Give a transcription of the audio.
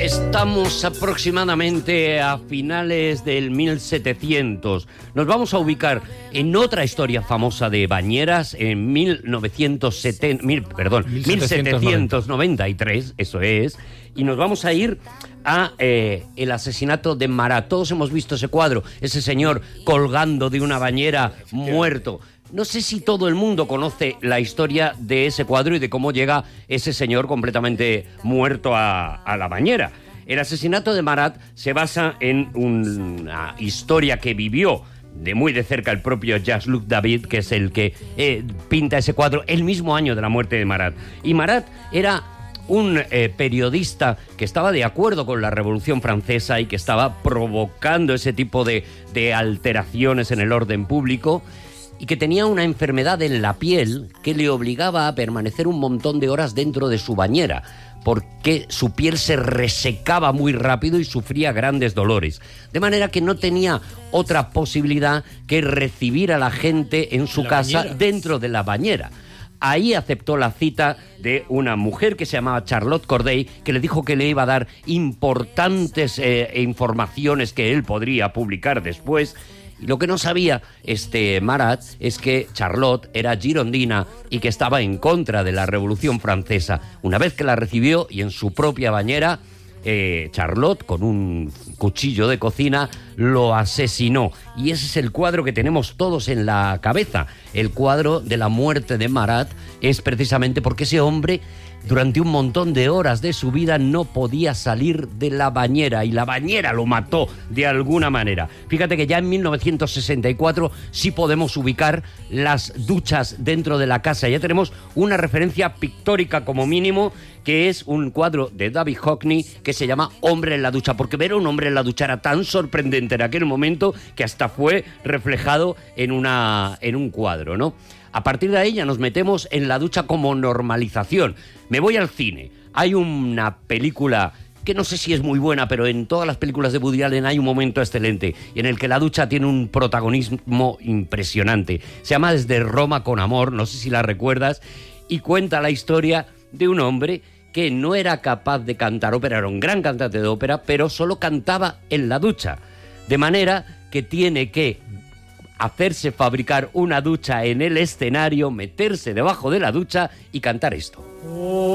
Estamos aproximadamente a finales del 1700. Nos vamos a ubicar en otra historia famosa de bañeras en 1793, eso es, y nos vamos a ir a el asesinato de Marat. Todos hemos visto ese cuadro, ese señor colgando de una bañera muerto. No sé si todo el mundo conoce la historia de ese cuadro y de cómo llega ese señor completamente muerto a la bañera. El asesinato de Marat se basa en una historia que vivió de muy de cerca el propio Jean-Luc David, que es el que pinta ese cuadro el mismo año de la muerte de Marat. Y Marat era un periodista que estaba de acuerdo con la Revolución Francesa y que estaba provocando ese tipo de alteraciones en el orden público, y que tenía una enfermedad en la piel que le obligaba a permanecer un montón de horas dentro de su bañera, porque su piel se resecaba muy rápido y sufría grandes dolores. De manera que no tenía otra posibilidad que recibir a la gente en su casa dentro de la bañera. Ahí aceptó la cita de una mujer que se llamaba Charlotte Corday, que le dijo que le iba a dar importantes informaciones que él podría publicar después. Y lo que no sabía Marat es que Charlotte era girondina y que estaba en contra de la Revolución Francesa. Una vez que la recibió y en su propia bañera, Charlotte, con un cuchillo de cocina, lo asesinó. Y ese es el cuadro que tenemos todos en la cabeza. El cuadro de la muerte de Marat es precisamente porque ese hombre, durante un montón de horas de su vida, no podía salir de la bañera, y la bañera lo mató de alguna manera. Fíjate que ya en 1964 sí podemos ubicar las duchas dentro de la casa. Ya tenemos una referencia pictórica como mínimo, que es un cuadro de David Hockney que se llama Hombre en la ducha, porque ver a un hombre en la ducha era tan sorprendente en aquel momento que hasta fue reflejado en un cuadro, ¿no? A partir de ahí ya nos metemos en la ducha como normalización. Me voy al cine. Hay una película que no sé si es muy buena, pero en todas las películas de Woody Allen hay un momento excelente en el que la ducha tiene un protagonismo impresionante. Se llama Desde Roma con Amor, no sé si la recuerdas, y cuenta la historia de un hombre que no era capaz de cantar ópera, era un gran cantante de ópera, pero solo cantaba en la ducha. De manera que tiene que hacerse fabricar una ducha en el escenario, meterse debajo de la ducha y cantar esto.